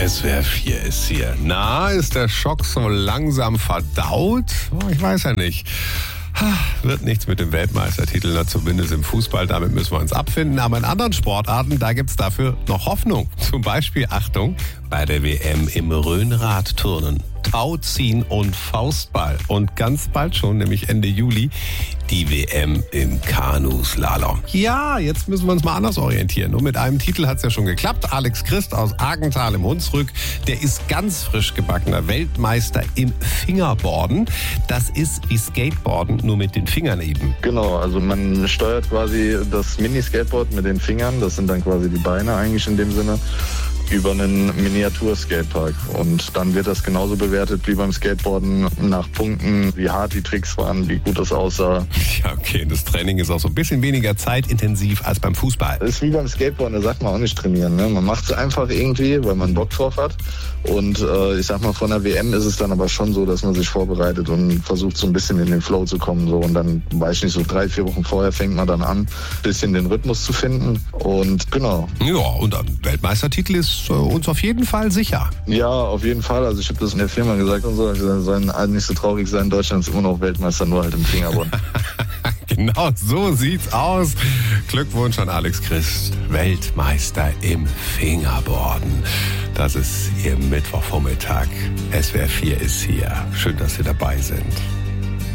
SWR 4 ist hier. Na, ist der Schock so langsam verdaut? Oh, ich weiß ja nicht. Wird nichts mit dem Weltmeistertitel, na, zumindest im Fußball. Damit müssen wir uns abfinden. Aber in anderen Sportarten, da gibt's dafür noch Hoffnung. Zum Beispiel, Achtung, bei der WM im Rhönradturnen, Tauziehen und Faustball. Und ganz bald schon, nämlich Ende Juli, die WM im Kanuslalom. Ja, jetzt müssen wir uns mal anders orientieren. Und mit einem Titel hat's ja schon geklappt. Alex Christ aus Argenthal im Hunsrück, der ist ganz frisch gebackener Weltmeister im Fingerboarden. Das ist wie Skateboarden, nur mit den Fingern eben. Genau, also man steuert quasi das Mini-Skateboard mit den Fingern. Das sind dann quasi die Beine eigentlich in dem Sinne, über einen Miniatur-Skatepark. Und dann wird das genauso bewertet wie beim Skateboarden nach Punkten, wie hart die Tricks waren, wie gut das aussah. Ja, okay, das Training ist auch so ein bisschen weniger zeitintensiv als beim Fußball. Das ist wie beim Skateboarden, da sagt man auch nicht trainieren. Ne? Man macht es einfach irgendwie, weil man Bock drauf hat. Und ich sag mal, von der WM ist es dann aber schon so, dass man sich vorbereitet und versucht so ein bisschen in den Flow zu kommen. So. Und dann, weiß ich nicht, so 3-4 Wochen vorher fängt man dann an, ein bisschen den Rhythmus zu finden. Und genau. Ja, und ein Weltmeistertitel ist uns auf jeden Fall sicher. Ja, auf jeden Fall. Also ich habe das in der Firma gesagt und so. Sie sollen alle nicht so traurig sein. Deutschland ist immer noch Weltmeister, nur halt im Fingerboard. Genau, so sieht's aus. Glückwunsch an Alex Christ, Weltmeister im Fingerboarden. Das ist Ihr Mittwochvormittag. SWR 4 ist hier. Schön, dass Sie dabei sind.